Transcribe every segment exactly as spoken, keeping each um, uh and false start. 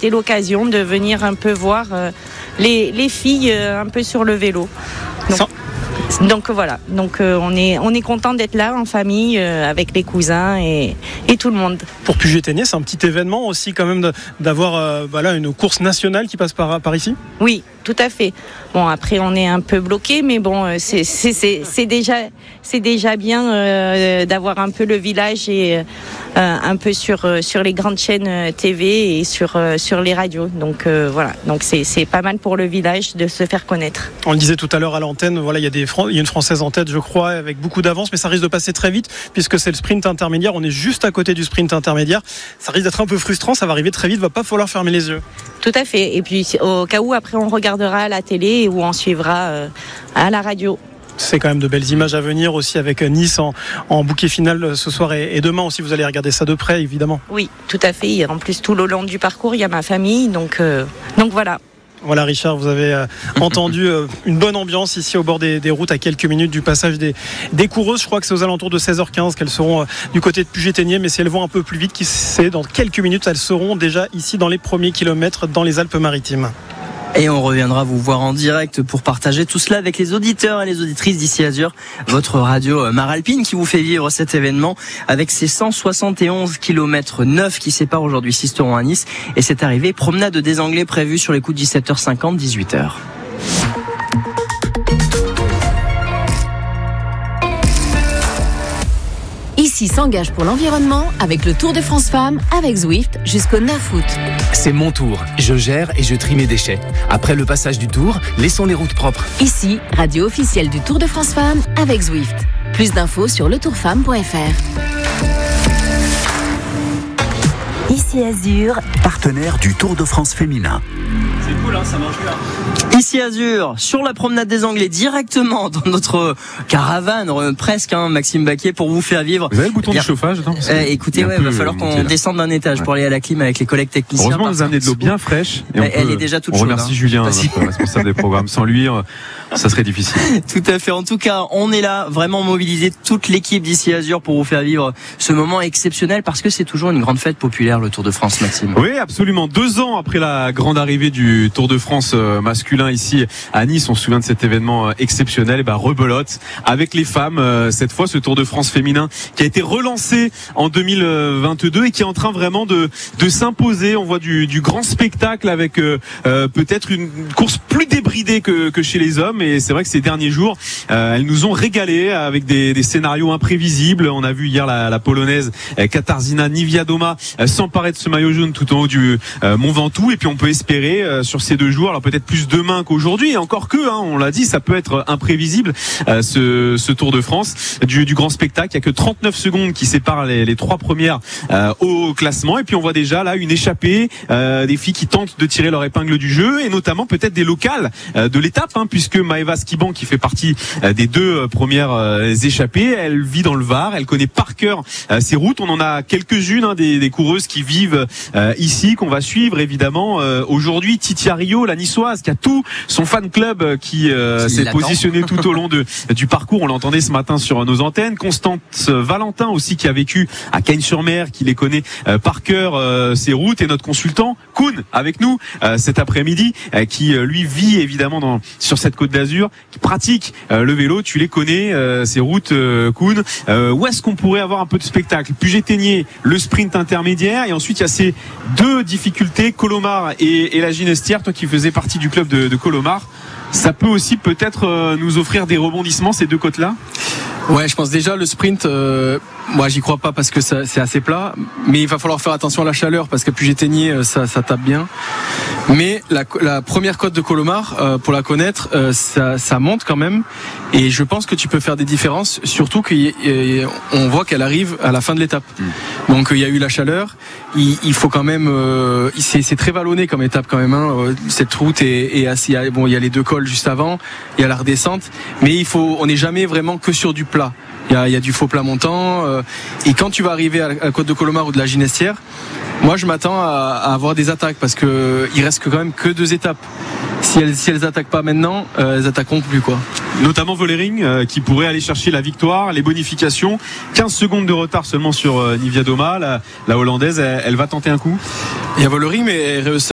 c'était l'occasion de venir un peu voir euh, les, les filles euh, un peu sur le vélo. Donc, Ça... donc voilà, donc euh, on est on est content d'être là en famille euh, avec les cousins et, et tout le monde. Pour Puget-Théniers, c'est un petit événement aussi quand même de, d'avoir euh, voilà, une course nationale qui passe par, par ici. Oui, tout à fait. Bon, après on est un peu bloqué, mais bon, euh, c'est, c'est, c'est, c'est déjà c'est déjà bien euh, d'avoir un peu le village et euh, un peu sur euh, sur les grandes chaînes T V et sur euh, sur les radios. Donc euh, voilà, donc c'est c'est pas mal pour le village de se faire connaître. On le disait tout à l'heure à l'antenne, voilà, il y a des il y a une Française en tête, je crois, avec beaucoup d'avance, mais ça risque de passer très vite puisque c'est le sprint intermédiaire. On est juste à côté du sprint intermédiaire. Ça risque d'être un peu frustrant, ça va arriver très vite, va pas falloir fermer les yeux. Tout à fait. Et puis au cas où après on regardera à la télé ou on suivra euh, à la radio. C'est quand même de belles images à venir aussi avec Nice en, en bouquet final ce soir et, et demain aussi. Vous allez regarder ça de près, évidemment. Oui, tout à fait. En plus, tout le long du parcours, il y a ma famille, donc euh, donc voilà. Voilà Richard, vous avez euh, entendu euh, une bonne ambiance ici au bord des, des routes à quelques minutes du passage des, des coureuses. Je crois que c'est aux alentours de seize heures quinze qu'elles seront euh, du côté de Puget-Théniers, mais si elles vont un peu plus vite, qui sait, dans quelques minutes elles seront déjà ici dans les premiers kilomètres dans les Alpes-Maritimes. Et on reviendra vous voir en direct pour partager tout cela avec les auditeurs et les auditrices d'Ici Azur, votre radio Maralpine qui vous fait vivre cet événement avec ses cent soixante et onze kilomètres neufs qui séparent aujourd'hui Sisteron à Nice. Et cette arrivée promenade des Anglais prévue sur les coups de dix-sept heures cinquante, dix-huit heures. Ici s'engage pour l'environnement avec le Tour de France Femmes avec Zwift jusqu'au neuf août. C'est mon tour. Je gère et je trie mes déchets. Après le passage du Tour, laissons les routes propres. Ici, radio officielle du Tour de France Femmes avec Zwift. Plus d'infos sur le tour femme point f r. Ici Azur, partenaire du Tour de France féminin. C'est cool, hein, ça marche bien. Ici Azur, sur la promenade des Anglais, directement dans notre caravane, euh, presque, hein, Maxime Baquier, pour vous faire vivre. Vous avez le bouton Bien, de chauffage non euh, Écoutez, il ouais, va falloir qu'on là. descende d'un étage ouais. pour aller à la clim avec les collègues techniciens. Heureusement, vous avez de l'eau bien fraîche. Et on elle peut, est déjà toute on chaude. On remercie hein. Julien, notre responsable des programmes. Sans lui, ça serait difficile. Tout à fait. En tout cas, on est là, vraiment mobiliser toute l'équipe d'Ici Azur pour vous faire vivre ce moment exceptionnel parce que c'est toujours une grande fête populaire, le Tour de France, Maxime. Oui, absolument. Deux ans après la grande arrivée du Tour de France masculin ici à Nice, on se souvient de cet événement exceptionnel. Et ben rebelote avec les femmes. Cette fois, ce Tour de France féminin qui a été relancé en deux mille vingt-deux et qui est en train vraiment de de s'imposer. On voit du, du grand spectacle avec euh, peut-être une course plus débridée que que chez les hommes. Et c'est vrai que ces derniers jours, euh, elles nous ont régalé avec des, des scénarios imprévisibles. On a vu hier la, la polonaise Katarzyna Niewiadoma euh, s'emparer de ce maillot jaune tout en haut du euh, Mont Ventoux. Et puis on peut espérer euh, sur ces deux jours, alors peut-être plus demain qu'aujourd'hui, et encore que, hein, on l'a dit, ça peut être imprévisible euh, ce, ce Tour de France du, du grand spectacle. Il y a que trente-neuf secondes qui séparent les, les trois premières euh, au classement. Et puis on voit déjà là une échappée, euh, des filles qui tentent de tirer leur épingle du jeu, et notamment peut-être des locales euh, de l'étape, hein, puisque Maëva Skiban, qui fait partie euh, des deux euh, premières euh, échappées, elle vit dans le Var, elle connaît par cœur euh, ces routes. On en a quelques-unes, hein, des, des coureuses qui vivent euh, ici, qu'on va suivre évidemment euh, aujourd'hui. Titia Rio, la niçoise, qui a tout son fan club euh, qui, euh, qui s'est l'attend. positionné tout au long de, du parcours. On l'entendait ce matin sur nos antennes. Constance Valentin aussi, qui a vécu à Cagnes-sur-Mer, qui les connaît euh, par cœur euh, ces routes, et notre consultant Koun avec nous euh, cet après-midi, euh, qui euh, lui vit évidemment dans, sur cette Côte d'Azur, qui pratique euh, le vélo. Tu les connais euh, ces routes, euh, Koun. Euh, où est-ce qu'on pourrait avoir un peu de spectacle? Puget-Théniers, le sprint intermédiaire, et ensuite il y a ces deux difficultés, Colomar et, et la Ginestière. Toi qui faisais partie du club de, de Colomar, ça peut aussi peut-être euh, nous offrir des rebondissements, ces deux côtes-là? Ouais, je pense déjà le sprint, euh, moi j'y crois pas parce que ça, c'est assez plat, mais il va falloir faire attention à la chaleur parce qu'à Puget-Théniers ça, ça tape bien. Mais la, la première côte de Colomar, euh, pour la connaître, euh, ça, ça monte quand même, et je pense que tu peux faire des différences, surtout qu'on voit qu'elle arrive à la fin de l'étape. Mmh. Donc il y a eu la chaleur, il, il faut quand même, euh, c'est, c'est très vallonné comme étape quand même, hein. Cette route est, est assez, bon, il y a les deux cols juste avant, il y a la redescente, mais il faut, on n'est jamais vraiment que sur du plat. Il y a, il y a du faux plat montant. Euh, et quand tu vas arriver à la côte de Colomar ou de la Ginestière, moi je m'attends à, à avoir des attaques parce que il reste quand même que deux étapes. Si elles si elles attaquent pas maintenant, euh, elles attaqueront plus quoi. Notamment Vollering euh, qui pourrait aller chercher la victoire, les bonifications. quinze secondes de retard seulement sur euh, Nivia Doma, la, la hollandaise. Elle, elle va tenter un coup. Il y a Vollering, mais Reusser,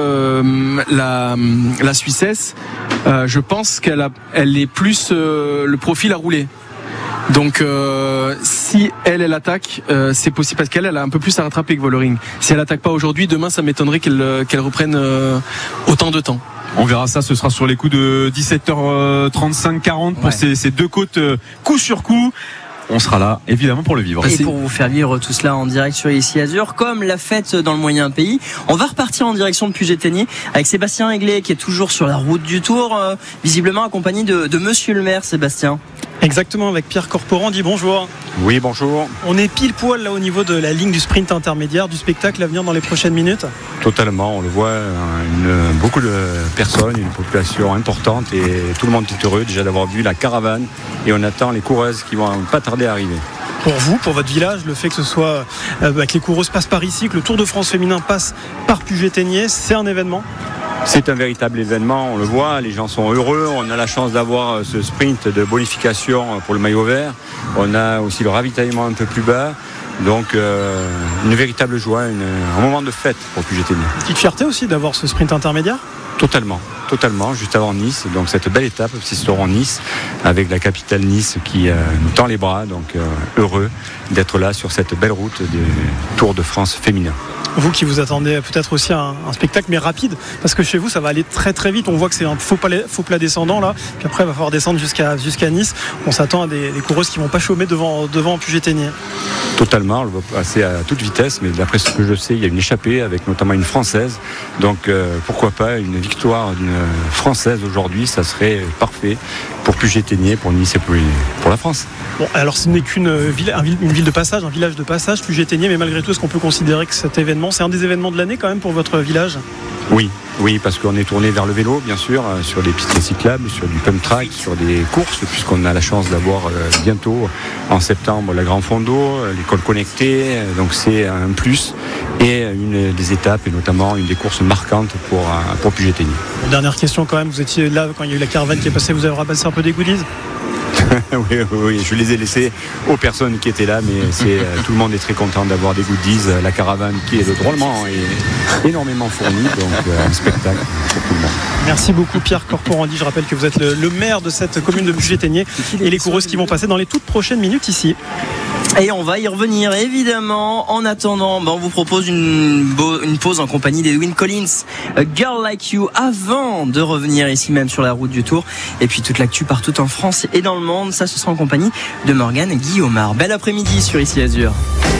euh, la la Suissesse, euh, je pense qu'elle a elle est plus euh, le profil à rouler. Donc euh, si elle elle attaque, euh, c'est possible parce qu'elle elle a un peu plus à rattraper que Vollering. Si elle attaque pas aujourd'hui, demain ça m'étonnerait qu'elle qu'elle reprenne euh, autant de temps. On verra ça, ce sera sur les coups de dix-sept heures trente-cinq quarante pour ouais. ces, ces deux côtes euh, coup sur coup. On sera là, évidemment, pour le vivre. Et pour vous faire vivre tout cela en direct sur Ici Azur, comme la fête dans le moyen pays, on va repartir en direction de Puget-Théniers avec Sébastien Aiglet qui est toujours sur la route du Tour, euh, visiblement accompagné de, de Monsieur le maire, Sébastien. Exactement, avec Pierre Corporan. Dit bonjour. Oui, bonjour. On est pile poil là au niveau de la ligne du sprint intermédiaire du spectacle à venir dans les prochaines minutes. Totalement, on le voit, une, beaucoup de personnes, une population importante et tout le monde est heureux déjà d'avoir vu la caravane et on attend les coureuses qui vont pas tarder à arriver. Pour vous, pour votre village, le fait que ce soit euh, que les coureuses passent par ici, que le Tour de France féminin passe par Puget-Théniers, c'est un événement ? C'est un véritable événement, on le voit, les gens sont heureux, on a la chance d'avoir ce sprint de bonification pour le maillot vert, on a aussi le ravitaillement un peu plus bas, donc euh, une véritable joie, une, un moment de fête pour Puget-Théniers. Petite fierté aussi d'avoir ce sprint intermédiaire ? Totalement, totalement, juste avant Nice, donc cette belle étape, Sisteron-Nice, avec la capitale Nice qui euh, nous tend les bras, donc euh, heureux d'être là sur cette belle route du Tour de France féminin. Vous qui vous attendez peut-être aussi à un, un spectacle mais rapide, parce que chez vous ça va aller très très vite, on voit que c'est un faux plat, faux plat descendant là, puis après il va falloir descendre jusqu'à, jusqu'à Nice, on s'attend à des, des coureuses qui vont pas chômer devant, devant Puget-Théniers. Totalement, on va passer à toute vitesse, mais d'après ce que je sais, il y a une échappée avec notamment une Française, donc euh, pourquoi pas une victoire d'une Française aujourd'hui, ça serait parfait pour Puget-Théniers, pour Nice et pour, pour la France. Bon, alors ce n'est qu'une ville, une ville de passage, un village de passage, Puget-Théniers, mais malgré tout, est-ce qu'on peut considérer que cet événement, c'est un des événements de l'année quand même pour votre village ? Oui, oui, parce qu'on est tourné vers le vélo, bien sûr, sur des pistes cyclables, sur du pump track, sur des courses, puisqu'on a la chance d'avoir bientôt, en septembre, la Grand Fondo, l'école connectée, donc c'est un plus, et une des étapes, et notamment une des courses marquantes pour, pour Puget-Théniers. Dernière question quand même, vous étiez là quand il y a eu la caravane qui est passée, vous avez ramassé un peu des goodies ? oui, oui, oui, je les ai laissés aux personnes qui étaient là, mais c'est, euh, tout le monde est très content d'avoir des goodies. La caravane qui est drôlement et énormément fournie, donc euh, un spectacle pour tout le monde. Merci beaucoup Pierre Corporandi, je rappelle que vous êtes le, le maire de cette commune de Puget-Théniers et les coureuses qui vont passer dans les toutes prochaines minutes ici. Et on va y revenir évidemment. En attendant, ben on vous propose une, beau, une pause en compagnie d'Edwyn Collins, A Girl Like You, avant de revenir ici même sur la route du Tour. Et puis toute l'actu partout en France et dans le monde, ça ce sera en compagnie de Morgane Guillaumard. Bel après-midi sur Ici Azur.